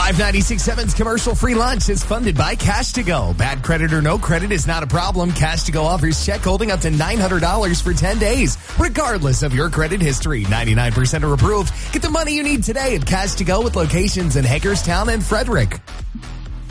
596.7's commercial-free lunch is funded by Cash to Go. Bad credit or no credit is not a problem. Cash to Go offers check holding up to $900 for 10 days, regardless of your credit history. 99% are approved. Get the money you need today at Cash to Go with locations in Hagerstown and Frederick.